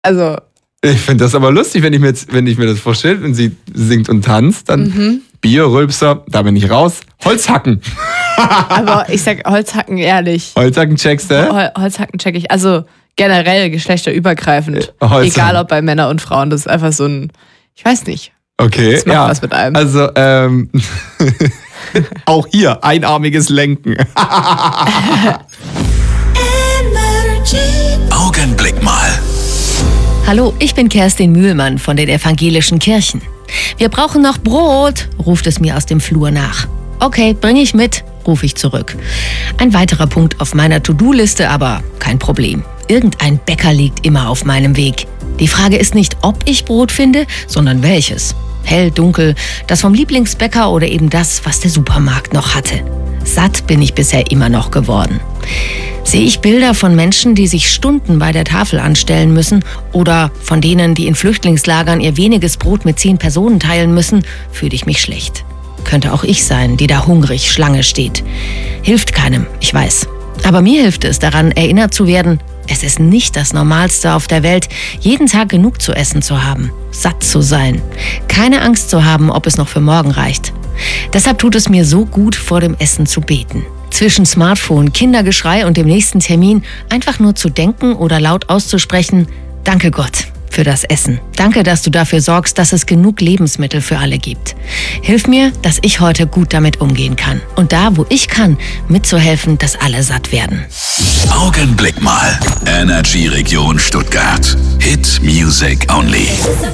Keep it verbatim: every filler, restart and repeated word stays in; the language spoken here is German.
Also. Ich finde das aber lustig, wenn ich mir jetzt, wenn ich mir das vorstelle, wenn sie singt und tanzt, dann mhm. Bier, Rülpser, da bin ich raus. Holzhacken. Aber ich sag Holzhacken ehrlich. Holzhacken checkst du? Hol- Holzhacken check ich. Also generell geschlechterübergreifend. Holzhacken. Egal ob bei Männern und Frauen. Das ist einfach so ein, ich weiß nicht. Okay, das macht ja. was mit einem. Also, ähm, auch hier einarmiges Lenken. Augenblick mal. Hallo, ich bin Kerstin Mühlmann von den evangelischen Kirchen. Wir brauchen noch Brot, ruft es mir aus dem Flur nach. Okay, bringe ich mit, rufe ich zurück. Ein weiterer Punkt auf meiner To-Do-Liste, aber kein Problem. Irgendein Bäcker liegt immer auf meinem Weg. Die Frage ist nicht, ob ich Brot finde, sondern welches. Hell, dunkel, das vom Lieblingsbäcker oder eben das, was der Supermarkt noch hatte. Satt bin ich bisher immer noch geworden. Sehe ich Bilder von Menschen, die sich Stunden bei der Tafel anstellen müssen oder von denen, die in Flüchtlingslagern ihr weniges Brot mit zehn Personen teilen müssen, fühle ich mich schlecht. Könnte auch ich sein, die da hungrig Schlange steht. Hilft keinem, ich weiß. Aber mir hilft es daran, erinnert zu werden, es ist nicht das Normalste auf der Welt, jeden Tag genug zu essen zu haben, satt zu sein, keine Angst zu haben, ob es noch für morgen reicht. Deshalb tut es mir so gut, vor dem Essen zu beten. Zwischen Smartphone, Kindergeschrei und dem nächsten Termin einfach nur zu denken oder laut auszusprechen, danke Gott für das Essen. Danke, dass du dafür sorgst, dass es genug Lebensmittel für alle gibt. Hilf mir, dass ich heute gut damit umgehen kann. Und da, wo ich kann, mitzuhelfen, dass alle satt werden. Augenblick mal. Energy Region Stuttgart. Hit Music Only.